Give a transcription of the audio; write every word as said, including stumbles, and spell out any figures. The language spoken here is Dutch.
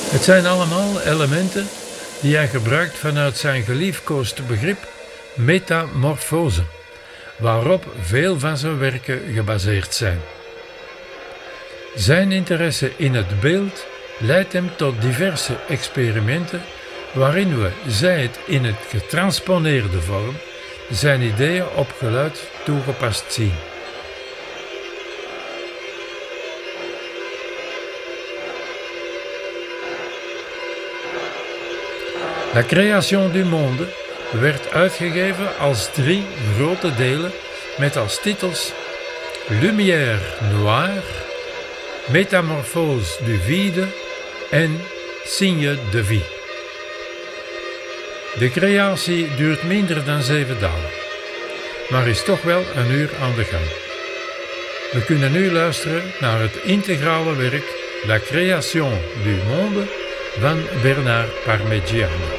Het zijn allemaal elementen die hij gebruikt vanuit zijn geliefkoosde begrip metamorfose, waarop veel van zijn werken gebaseerd zijn. Zijn interesse in het beeld leidt hem tot diverse experimenten waarin we, zij het in het getransponeerde vorm, zijn ideeën op geluid toegepast zien. La Création du Monde werd uitgegeven als drie grote delen met als titels Lumière Noire, Métamorphose du Vide en Signe de Vie. De creatie duurt minder dan zeven dagen, maar is toch wel een uur aan de gang. We kunnen nu luisteren naar het integrale werk La Création du Monde van Bernard Parmigiano.